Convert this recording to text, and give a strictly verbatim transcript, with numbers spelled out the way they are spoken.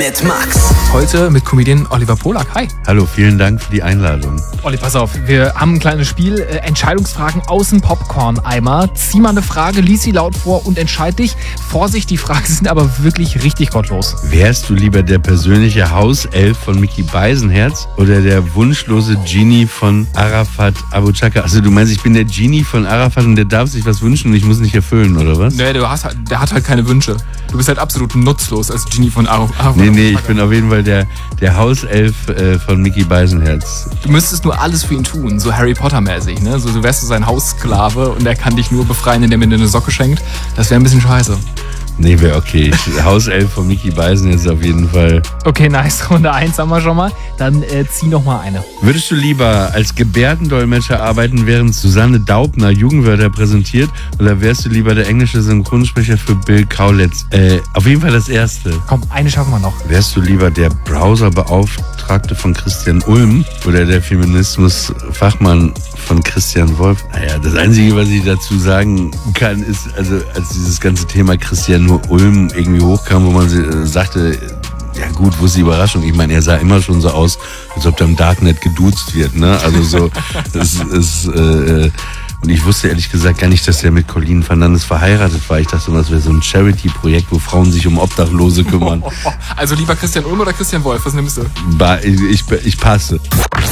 mit Max. Heute mit Comedian Oliver Polak. Hi. Hallo, vielen Dank für die Einladung. Olli, pass auf, wir haben ein kleines Spiel. Äh, Entscheidungsfragen aus dem Popcorn-Eimer. Zieh mal eine Frage, lies sie laut vor und entscheid dich. Vorsicht, die Fragen sind aber wirklich richtig gottlos. Wärst du lieber der persönliche Hauself von Mickey Beisenherz oder der wunschlose Genie von Arafat Abu Chaka? Also du meinst, ich bin der Genie von Arafat und der darf sich was wünschen und ich muss nicht erfüllen, oder was? Nee, du hast, der hat halt keine Wünsche. Du bist halt absolut nutzlos als Genie von Arafat. Nee, nee, ich bin auf jeden Fall der, der Hauself äh, von Mickey Beisenherz. Du müsstest nur alles für ihn tun, so Harry Potter-mäßig, ne? So, du wärst so sein Haussklave und er kann dich nur befreien, indem er dir eine Socke schenkt. Das wäre ein bisschen scheiße. Nee, wäre okay. Hauself von Mickey Beisenherz auf jeden Fall. Okay, nice. Runde eins haben wir schon mal. Dann äh, zieh noch mal eine. Würdest du lieber als Gebärdendolmetscher arbeiten, während Susanne Daubner Jugendwörter präsentiert, oder wärst du lieber der englische Synchronsprecher für Bill Kaulitz? Äh, auf jeden Fall das Erste. Komm, eine schaffen wir noch. Wärst du lieber der Browserbeauftragte von Christian Ulm oder der Feminismusfachmann von Christian Wolf? Naja, das Einzige, was ich dazu sagen kann, ist, also als dieses ganze Thema Christian nur Ulm irgendwie hochkam, wo man äh, sagte, ja gut, wo ist die Überraschung? Ich meine, er sah immer schon so aus, als ob da im Darknet geduzt wird, ne? Also so, es ist, äh, und ich wusste ehrlich gesagt gar nicht, dass er mit Colleen Fernandes verheiratet war. Ich dachte immer, das wäre so ein Charity-Projekt, wo Frauen sich um Obdachlose kümmern. Also lieber Christian Ulm oder Christian Wolf, was nimmst du? Ich, ich, ich passe.